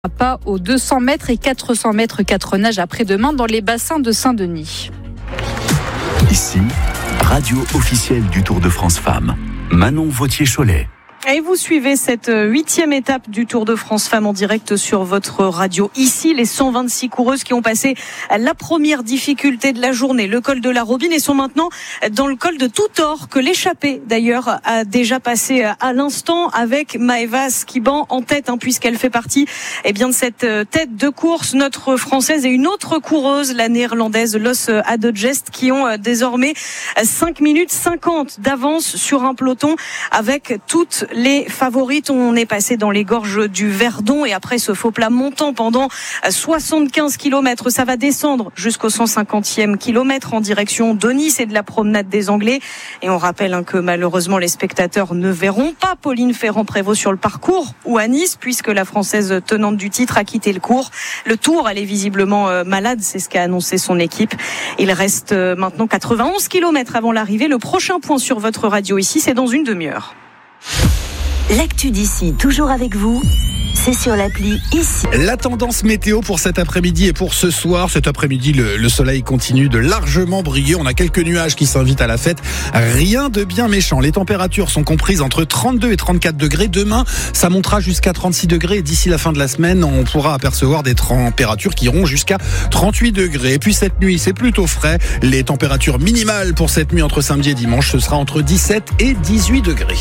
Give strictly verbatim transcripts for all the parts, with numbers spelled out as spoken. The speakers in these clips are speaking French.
Pas aux deux cents mètres et quatre cents mètres quatre nages après-demain dans les bassins de Saint-Denis. Ici, radio officielle du Tour de France Femmes. Manon Vautier-Cholet. Et vous suivez cette huitième étape du Tour de France Femmes en direct sur votre radio. Ici, les cent vingt-six coureuses qui ont passé la première difficulté de la journée, le col de la Robine, et sont maintenant dans le col de Toutor, que l'échappée d'ailleurs a déjà passé à l'instant avec Maëva Skiban en tête, hein, puisqu'elle fait partie eh bien, de cette tête de course, notre française et une autre coureuse, la néerlandaise Los Adogest, qui ont désormais cinq minutes cinquante d'avance sur un peloton avec toutes les favorites. On est passé dans les gorges du Verdon et après ce faux plat montant pendant soixante-quinze kilomètres, ça va descendre jusqu'au cent cinquantième kilomètre en direction de Nice et de la promenade des Anglais. Et on rappelle hein, que malheureusement les spectateurs ne verront pas Pauline Ferrand-Prévot sur le parcours ou à Nice, puisque la Française tenante du titre a quitté le cours. Le Tour, elle est visiblement euh, malade, c'est ce qu'a annoncé son équipe. Il reste euh, maintenant quatre-vingt-onze kilomètres avant l'arrivée. Le prochain point sur votre radio ici, c'est dans une demi-heure. L'actu d'ici, toujours avec vous, c'est sur l'appli Ici. La tendance météo pour cet après-midi et pour ce soir. Cet après-midi, le, le soleil continue de largement briller. On a quelques nuages qui s'invitent à la fête. Rien de bien méchant. Les températures sont comprises entre trente-deux et trente-quatre degrés. Demain, ça montera jusqu'à trente-six degrés. Et d'ici la fin de la semaine, on pourra apercevoir des températures qui iront jusqu'à trente-huit degrés. Et puis cette nuit, c'est plutôt frais. Les températures minimales pour cette nuit entre samedi et dimanche, ce sera entre dix-sept et dix-huit degrés.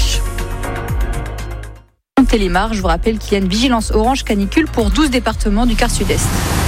Télémar, je vous rappelle qu'il y a une vigilance orange canicule pour douze départements du quart sud-est.